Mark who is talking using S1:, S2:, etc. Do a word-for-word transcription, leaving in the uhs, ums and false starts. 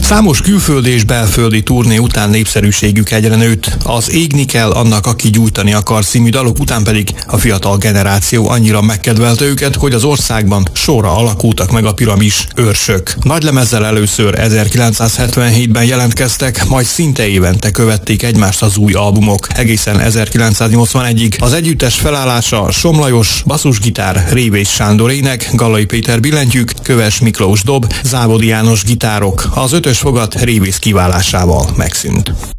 S1: Számos külföldi és belföldi turné után népszerűségük egyre nőtt. Az Égni kell annak, aki gyújtani akar című dalok után pedig a fiatal generáció annyira megkedvelte őket, hogy az országban sorra alakultak meg a Piramis őrsök. Nagylemezzel először ezerkilencszázhetvenhétben jelentkeztek, majd szinte évente követték egymást az új albumok. Egészen ezerkilencszáznyolcvanegyig az együttes felállása Somlajos, basszusgitár, Révész Sándor ének, Gallai Péter billentyűk, Köves Miklós dob, Závodi János gitárok. Az ötös fogat Révész kiválásával megszűnt.